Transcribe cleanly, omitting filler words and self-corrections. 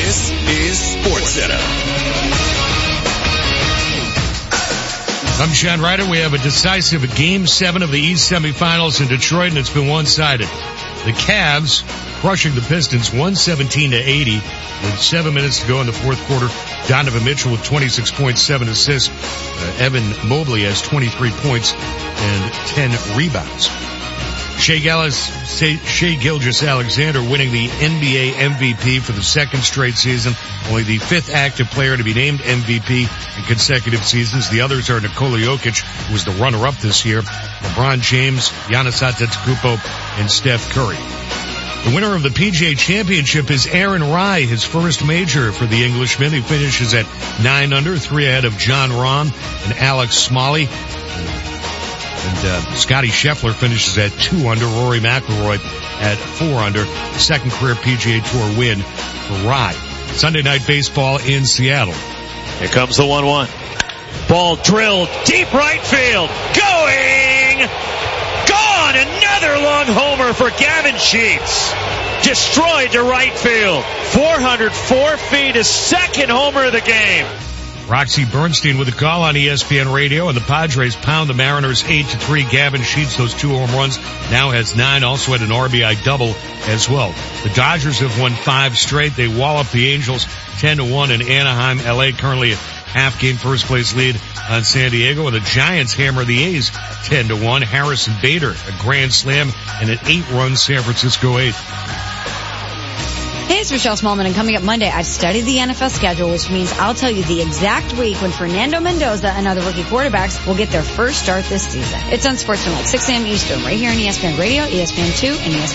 This is SportsCenter. I'm Sean Ryder. We have a decisive Game 7 of the East semifinals in Detroit, and it's been one-sided. The Cavs crushing the Pistons 117-80 with 7 minutes to go in the fourth quarter. Donovan Mitchell with 26.7 assists. Evan Mobley has 23 points and 10 rebounds. Shai Gilgeous-Alexander winning the NBA MVP for the second straight season. Only the fifth active player to be named MVP in consecutive seasons. The others are Nikola Jokic, who was the runner-up this year, LeBron James, Giannis Antetokounmpo, and Steph Curry. The winner of the PGA Championship is Aaron Rai, his first major for the Englishman. He finishes at 9 under, 3 ahead of Jon Rahm and Alex Smalley. And Scotty Scheffler finishes at 2 under, Rory McIlroy at 4 under. Second career PGA Tour win for Rai. Sunday Night Baseball in Seattle. Here comes the 1-1. Ball drilled deep right field. Going! Gone! Another long homer for Gavin Sheets. Destroyed to right field. 404 feet, his second homer of the game. Roxy Bernstein with a call on ESPN Radio, and the Padres pound the Mariners 8-3. Gavin Sheets, those 2 home runs, now has 9, also had an RBI double as well. The Dodgers have won 5 straight. They wallop the Angels 10-1 in Anaheim. LA currently a half-game first-place lead on San Diego, and the Giants hammer the A's 10-1. Harrison Bader, a grand slam, and an 8-run San Francisco 8. Hey, it's Michelle Smallman, and coming up Monday, I've studied the NFL schedule, which means I'll tell you the exact week when Fernando Mendoza and other rookie quarterbacks will get their first start this season. It's on Sports Tonight, 6 a.m. Eastern, right here on ESPN Radio, ESPN2, and ESPN